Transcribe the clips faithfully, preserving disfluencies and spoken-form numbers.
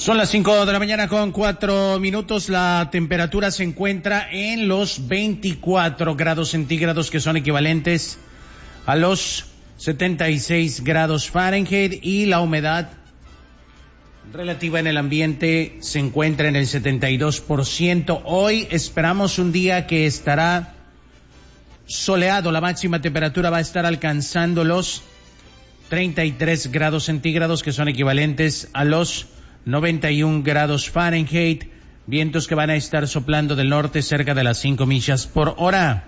Son las cinco de la mañana con cuatro minutos. La temperatura se encuentra en los veinticuatro grados centígrados, que son equivalentes a los setenta y seis grados Fahrenheit, y la humedad relativa en el ambiente se encuentra en el setenta y dos por ciento. Hoy esperamos un día que estará soleado. La máxima temperatura va a estar alcanzando los treinta y tres grados centígrados, que son equivalentes a los noventa y un grados Fahrenheit. Vientos que van a estar soplando del norte cerca de las cinco millas por hora.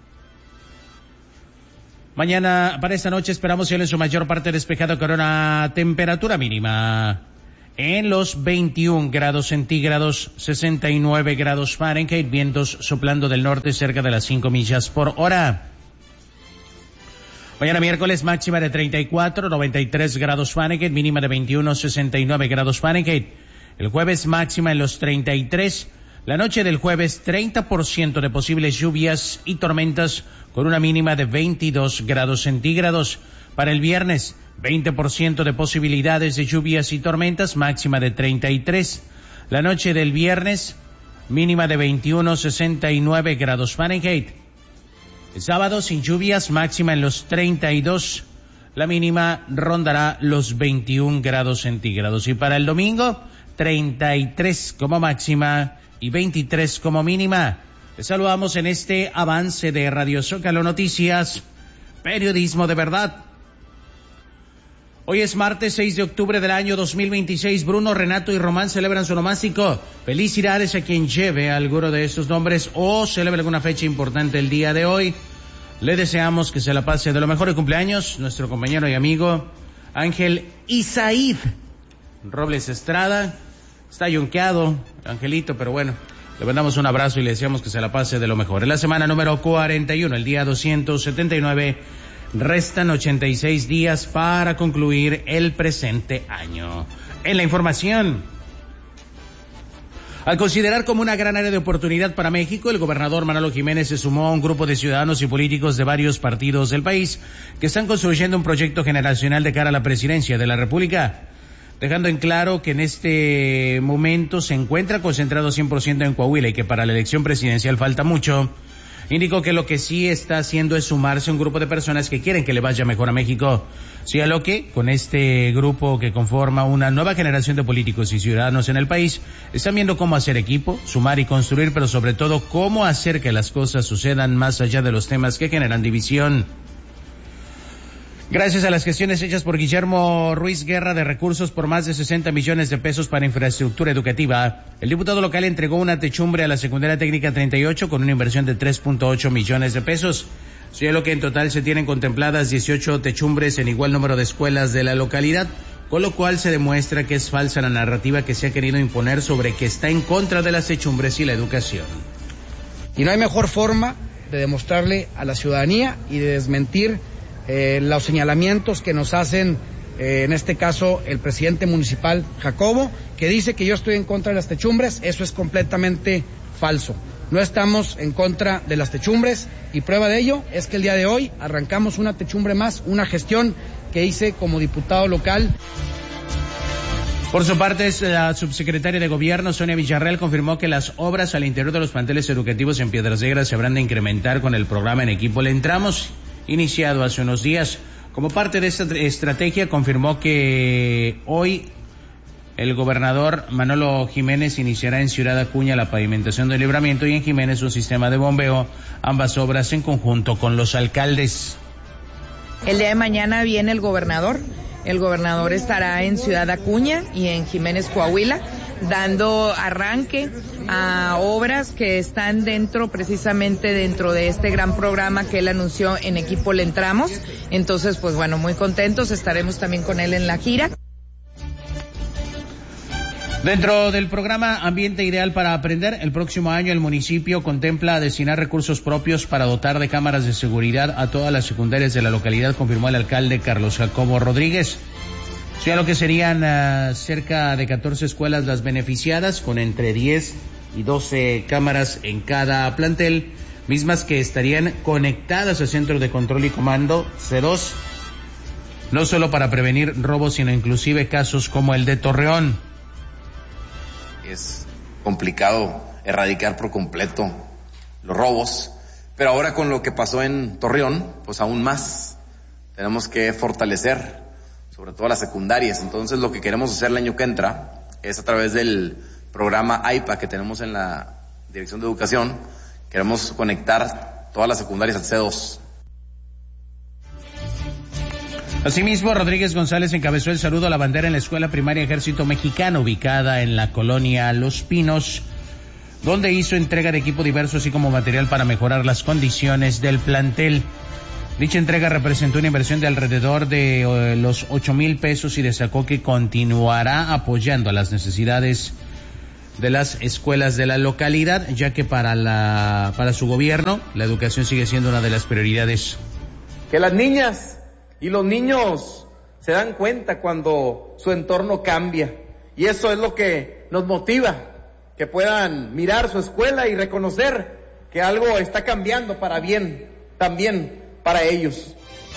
Mañana, para esta noche, esperamos cielo en su mayor parte despejado con una temperatura mínima en los veintiún grados centígrados, sesenta y nueve grados Fahrenheit, vientos soplando del norte cerca de las cinco millas por hora. Mañana miércoles, máxima de treinta y cuatro, noventa y tres grados Fahrenheit, mínima de veintiuno, sesenta y nueve grados Fahrenheit. El jueves, máxima en los treinta y tres. La noche del jueves, treinta por ciento de posibles lluvias y tormentas con una mínima de veintidós grados centígrados. Para el viernes, veinte por ciento de posibilidades de lluvias y tormentas, máxima de treinta y tres. La noche del viernes, mínima de veintiuno, sesenta y nueve grados Fahrenheit. El sábado, sin lluvias, máxima en los treinta y dos. La mínima rondará los veintiún grados centígrados. Y para el domingo, treinta y tres como máxima y veintitrés como mínima. Les saludamos en este avance de Radio Zócalo Noticias, periodismo de verdad. Hoy es martes seis de octubre del año dos mil veintiséis. Bruno, Renato y Román celebran su onomástico. Felicidades a quien lleve alguno de estos nombres o celebre alguna fecha importante el día de hoy. Le deseamos que se la pase de lo mejor de cumpleaños nuestro compañero y amigo Ángel Isaid Robles Estrada. Está yunqueado, Angelito, pero bueno, le mandamos un abrazo y le deseamos que se la pase de lo mejor. En la semana número cuarenta y uno, el día doscientos setenta y nueve, restan ochenta y seis días para concluir el presente año. En la información, al considerar como una gran área de oportunidad para México, el gobernador Manolo Jiménez se sumó a un grupo de ciudadanos y políticos de varios partidos del país que están construyendo un proyecto generacional de cara a la presidencia de la República, dejando en claro que en este momento se encuentra concentrado cien por ciento en Coahuila y que para la elección presidencial falta mucho. Indicó que lo que sí está haciendo es sumarse a un grupo de personas que quieren que le vaya mejor a México. Sí, a lo que, con este grupo que conforma una nueva generación de políticos y ciudadanos en el país, están viendo cómo hacer equipo, sumar y construir, pero sobre todo cómo hacer que las cosas sucedan más allá de los temas que generan división. Gracias a las gestiones hechas por Guillermo Ruiz Guerra de recursos por más de sesenta millones de pesos para infraestructura educativa, el diputado local entregó una techumbre a la Secundaria Técnica treinta y ocho con una inversión de tres punto ocho millones de pesos. Sí, lo que en total se tienen contempladas dieciocho techumbres en igual número de escuelas de la localidad, con lo cual se demuestra que es falsa la narrativa que se ha querido imponer sobre que está en contra de las techumbres y la educación. Y no hay mejor forma de demostrarle a la ciudadanía y de desmentir Eh, los señalamientos que nos hacen, eh, en este caso, el presidente municipal Jacobo, que dice que yo estoy en contra de las techumbres. Eso es completamente falso. No estamos en contra de las techumbres y prueba de ello es que el día de hoy arrancamos una techumbre más, una gestión que hice como diputado local. Por su parte, la subsecretaria de Gobierno, Sonia Villarreal, confirmó que las obras al interior de los planteles educativos en Piedras Negras se habrán de incrementar con el programa En Equipo Le Entramos, iniciado hace unos días. Como parte de esta estrategia, confirmó que hoy el gobernador Manolo Jiménez iniciará en Ciudad Acuña la pavimentación del Libramiento y en Jiménez un sistema de bombeo, ambas obras en conjunto con los alcaldes. El día de mañana viene el gobernador. El gobernador estará en Ciudad Acuña y en Jiménez, Coahuila, dando arranque a obras que están dentro, precisamente dentro de este gran programa que él anunció En Equipo Le Entramos. Entonces, pues bueno, muy contentos, estaremos también con él en la gira. Dentro del programa Ambiente Ideal para Aprender, el próximo año el municipio contempla destinar recursos propios para dotar de cámaras de seguridad a todas las secundarias de la localidad, confirmó el alcalde Carlos Jacobo Rodríguez. O sea, lo que serían uh, cerca de catorce escuelas las beneficiadas, con entre diez y doce cámaras en cada plantel, mismas que estarían conectadas al Centro de Control y Comando C dos, no solo para prevenir robos, sino inclusive casos como el de Torreón. es complicado erradicar por completo los robos, pero ahora con lo que pasó en Torreón, pues aún más tenemos que fortalecer, sobre todo las secundarias. Entonces lo que queremos hacer el año que entra es, a través del programa A I P A que tenemos en la Dirección de Educación, queremos conectar todas las secundarias al C dos. Asimismo, Rodríguez González encabezó el saludo a la bandera en la Escuela Primaria Ejército Mexicano, ubicada en la colonia Los Pinos, donde hizo entrega de equipo diverso, así como material para mejorar las condiciones del plantel. Dicha entrega representó una inversión de alrededor de eh, los ocho mil pesos y destacó que continuará apoyando a las necesidades de las escuelas de la localidad, ya que para la para su gobierno la educación sigue siendo una de las prioridades. Que las niñas y los niños se dan cuenta cuando su entorno cambia, y eso es lo que nos motiva, que puedan mirar su escuela y reconocer que algo está cambiando para bien, también para ellos.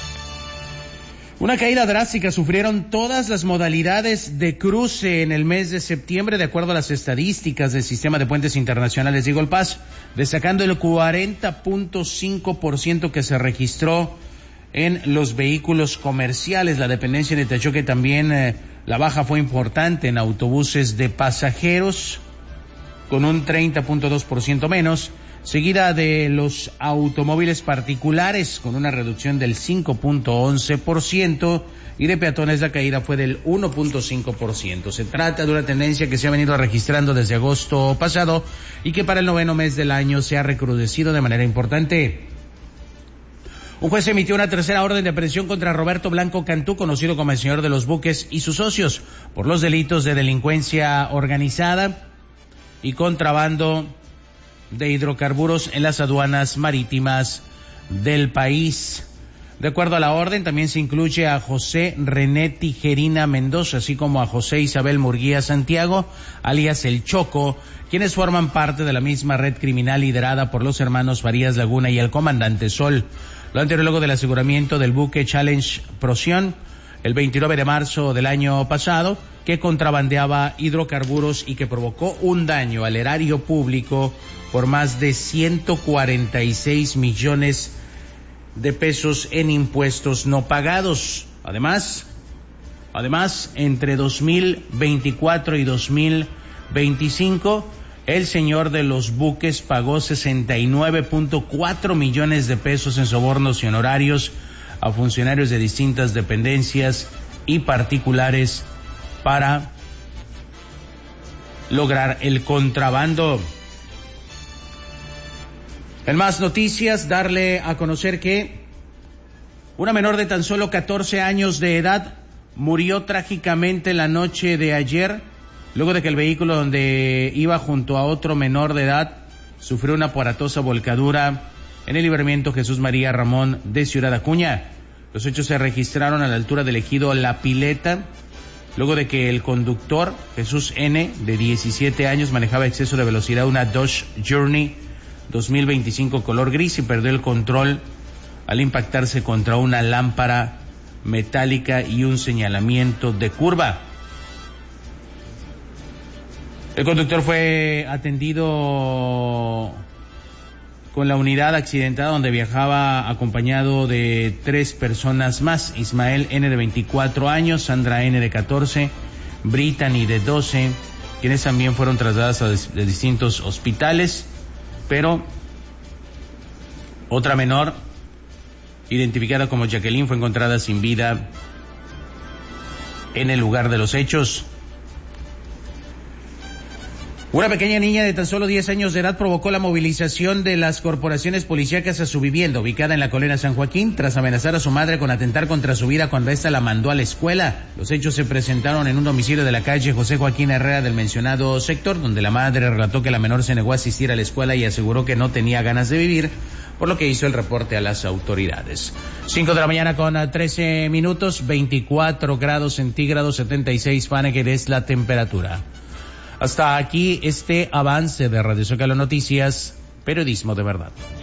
Una caída drástica sufrieron todas las modalidades de cruce en el mes de septiembre, de acuerdo a las estadísticas del Sistema de Puentes Internacionales de Eagle Pass, destacando el cuarenta punto cinco por ciento que se registró en los vehículos comerciales. La dependencia detalló que también eh, la baja fue importante en autobuses de pasajeros, con un treinta punto dos por ciento menos, seguida de los automóviles particulares, con una reducción del cinco punto once por ciento, y de peatones la caída fue del uno punto cinco por ciento. Se trata de una tendencia que se ha venido registrando desde agosto pasado y que para el noveno mes del año se ha recrudecido de manera importante. Un juez emitió una tercera orden de aprehensión contra Roberto Blanco Cantú, conocido como el Señor de los Buques, y sus socios, por los delitos de delincuencia organizada y contrabando de hidrocarburos en las aduanas marítimas del país. De acuerdo a la orden, también se incluye a José René Tijerina Mendoza, así como a José Isabel Murguía Santiago, alias El Choco, quienes forman parte de la misma red criminal liderada por los hermanos Farías Laguna y el comandante Sol. Lo anterior luego del aseguramiento del buque Challenge Procyon el veintinueve de marzo del año pasado, que contrabandeaba hidrocarburos y que provocó un daño al erario público por más de ciento cuarenta y seis millones de pesos en impuestos no pagados. Además, además, entre dos mil veinticuatro y dos mil veinticinco, el señor de los buques pagó sesenta y nueve punto cuatro millones de pesos en sobornos y honorarios a funcionarios de distintas dependencias y particulares para lograr el contrabando. En más noticias, darle a conocer que una menor de tan solo catorce años de edad murió trágicamente la noche de ayer, luego de que el vehículo donde iba junto a otro menor de edad sufrió una aparatosa volcadura en el libramiento Jesús María Ramón de Ciudad Acuña. Los hechos se registraron a la altura del ejido La Pileta, luego de que el conductor, Jesús N., de diecisiete años, manejaba a exceso de velocidad una Dodge Journey dos mil veinticinco color gris y perdió el control al impactarse contra una lámpara metálica y un señalamiento de curva. El conductor fue atendido con la unidad accidentada, donde viajaba acompañado de tres personas más: Ismael N., de veinticuatro años, Sandra N., de catorce, Brittany, de doce, quienes también fueron trasladadas a de distintos hospitales, pero otra menor, identificada como Jacqueline, fue encontrada sin vida en el lugar de los hechos. Una pequeña niña de tan solo diez años de edad provocó la movilización de las corporaciones policíacas a su vivienda, ubicada en la colonia San Joaquín, tras amenazar a su madre con atentar contra su vida cuando ésta la mandó a la escuela. Los hechos se presentaron en un domicilio de la calle José Joaquín Herrera del mencionado sector, donde la madre relató que la menor se negó a asistir a la escuela y aseguró que no tenía ganas de vivir, por lo que hizo el reporte a las autoridades. cinco de la mañana con trece minutos, veinticuatro grados centígrados, setenta y seis Fahrenheit es la temperatura. Hasta aquí este avance de Radio Zócalo Noticias, periodismo de verdad.